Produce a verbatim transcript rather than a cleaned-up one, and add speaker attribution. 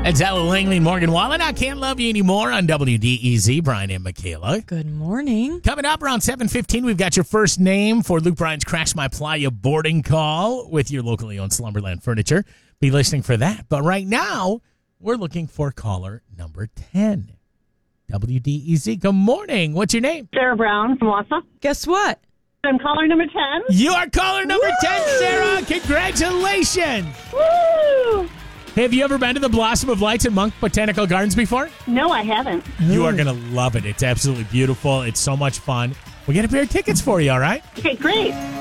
Speaker 1: That's Ella Langley, Morgan Wallen. I Can't Love You Anymore on W D E Z. Brian and Michaela.
Speaker 2: Good morning.
Speaker 1: Coming up around seven fifteen, we've got your first name for Luke Bryan's Crash My Playa boarding call with your locally owned Slumberland Furniture. Be listening for that. But right now, we're looking for caller number ten. W D E Z, good morning. What's your name?
Speaker 3: Sarah Brown from Wausau.
Speaker 2: Guess what?
Speaker 3: I'm caller number ten.
Speaker 1: You are caller number
Speaker 3: Woo!
Speaker 1: ten, Sarah. Congratulations.
Speaker 3: Woo!
Speaker 1: Have you ever been to the Blossom of Lights in Monk Botanical Gardens before?
Speaker 3: No, I haven't.
Speaker 1: You are going to love it. It's absolutely beautiful. It's so much fun. We got a pair of tickets for you, all right?
Speaker 3: Okay, great.